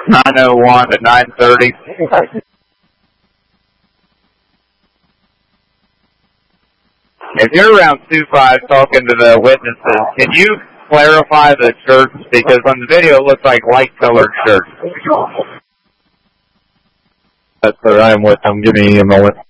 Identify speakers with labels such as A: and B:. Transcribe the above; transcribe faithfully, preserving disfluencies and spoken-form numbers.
A: nine oh one to nine thirty. If you're around two five talking to the witnesses, can you clarify the shirts? Because on the video it looks like light-colored shirts.
B: That's what I'm with them. Give me a moment.